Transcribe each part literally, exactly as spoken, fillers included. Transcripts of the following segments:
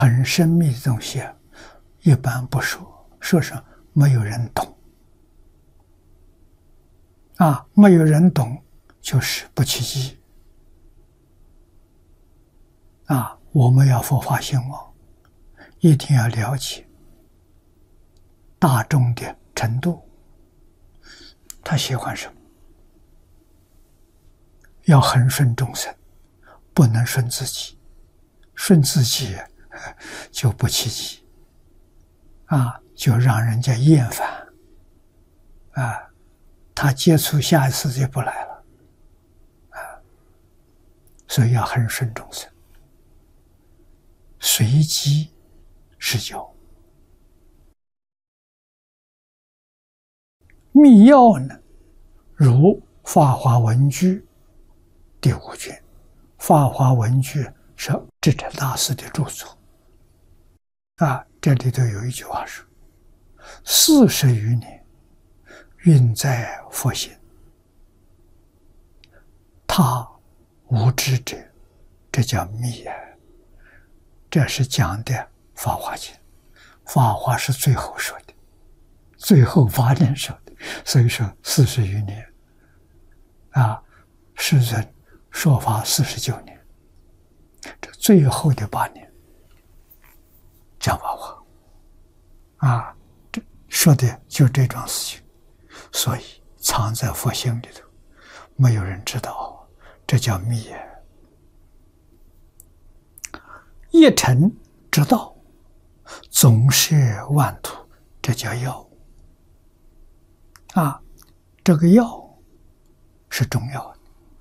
很神秘的东西，一般不说，说上没有人懂。啊，没有人懂，就是不起机。啊，我们要佛法兴旺，一定要了解大众的程度，他喜欢什么，要很顺众生，不能顺自己，顺自己就不起机，啊，就让人家厌烦，啊，他接触下一次就不来了，啊，所以要很顺众生，随机施教。密要呢，如《法华文具》第五卷，《法华文具》是智者大师的著作。啊，这里头有一句话说：“四十余年，运在佛心，他无知者，这叫密啊。”这是讲的《法华经》，《法华》是最后说的，最后八年说的，所以说四十余年。啊，世尊说法四十九年，这最后的八年讲法华，啊，这说的就这桩事情，所以藏在佛心里头，没有人知道，这叫密啊。一尘之道，总摄万土，这叫要。啊，这个要是重要的。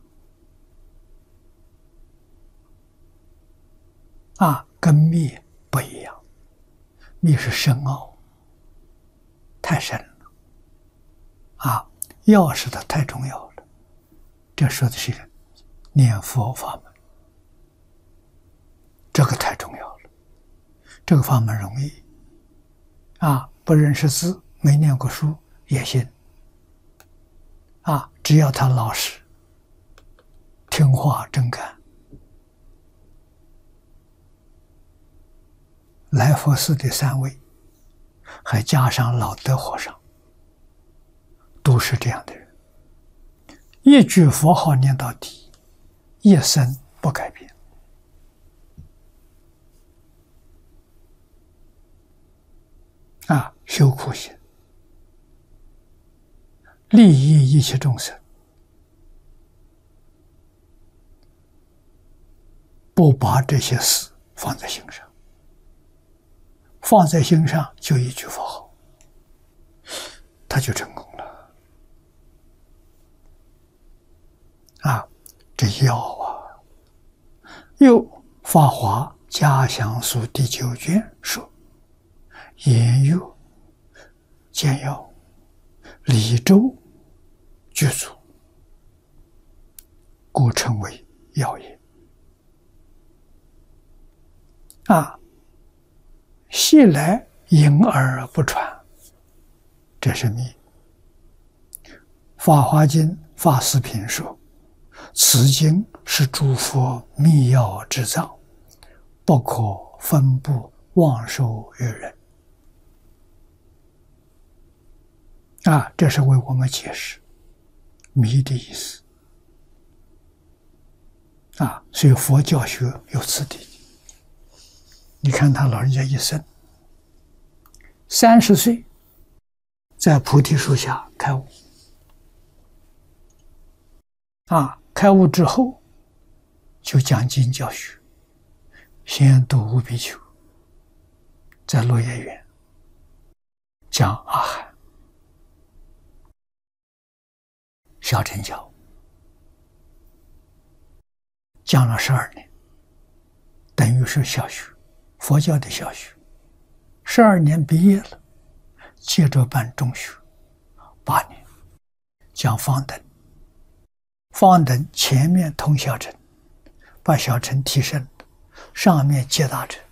啊，跟密不一样，密是深奥，太深了。啊，要是它太重要了。这说的是一个念佛法门。这个太重要了，这个法门容易啊，不认识字，没念过书也行啊，只要他老实、听话、真干。来佛寺的三位，还加上老德和尚，都是这样的人，一句佛号念到底，一生不改变。啊，修苦行，利益一切众生，不把这些事放在心上，放在心上就一句佛号，他就成功了。啊，这要啊，又《法华嘉详书》第九卷说。言有简要，理周具足，故称为要也。啊，昔来隐而不传，这是密。法华经法师品说，此经是诸佛密要之藏，不可分布妄授于人。啊，这是为我们解释密的意思。啊，所以佛教学有次第。你看他老人家一生三十岁在菩提树下开悟，啊，开悟之后就讲经教学，先度五比丘，在落叶园讲阿含。小乘教讲了十二年，等于是小学，佛教的小学。十二年毕业了，接着办中学，八年讲方等。方等前面通小乘，把小乘提升，上面接大乘。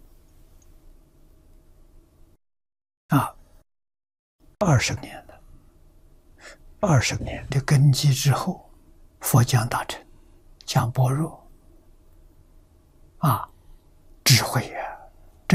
啊，二十年。二十年的根基之后，佛讲大乘，讲般若，啊，智慧啊，